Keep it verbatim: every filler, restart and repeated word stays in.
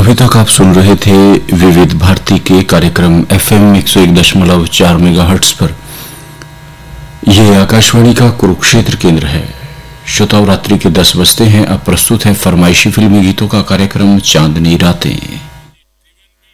अभी तक आप सुन रहे थे विविध भारती के कार्यक्रम एफएम एक सौ एक दशमलव चार मेगाहर्ट्ज पर। यह आकाशवाणी का कुरुक्षेत्र केंद्र है। श्रोताओं, रात्रि के दस बजते हैं। अब प्रस्तुत है फरमाइशी फिल्मी गीतों का कार्यक्रम चांदनी रातें।